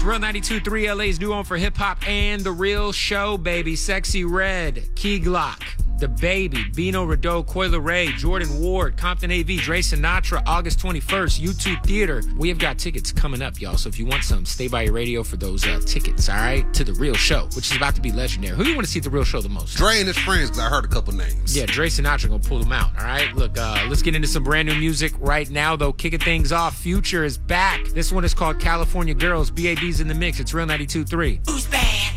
Real 92.3, LA's new home for hip-hop and The Real Show, baby. Sexy Red, Key Glock, The Baby, Bino Rideau, Coyle Ray, Jordan Ward, Compton AV, Dre Sinatra, August 21st, YouTube Theater. We have got tickets coming up, y'all. So if you want some, stay by your radio for those tickets, all right? To The Real Show, which is about to be legendary. Who do you want to see at The Real Show the most? Dre and his friends, because I heard a couple names. Yeah, Dre Sinatra gonna pull them out, all right? Look, let's get into some brand new music right now, though. Kicking things off, Future is back. This one is called California Girls. BAB's in the mix. It's Real 92.3. Who's bad?